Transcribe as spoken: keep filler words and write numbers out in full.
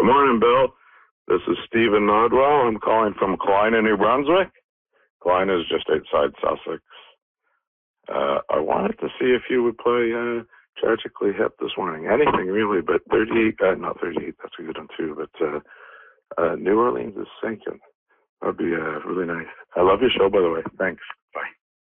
Good morning, Bill. This is Stephen Nodwell. I'm calling from Klein in New Brunswick. Klein is just outside Sussex. Uh, I wanted to see if you would play uh, Tragically Hip this morning. Anything really, but thirty-eight, uh, not thirty-eight, that's a good one too, but uh, uh, New Orleans is sinking. That would be uh, really nice. I love your show, by the way. Thanks.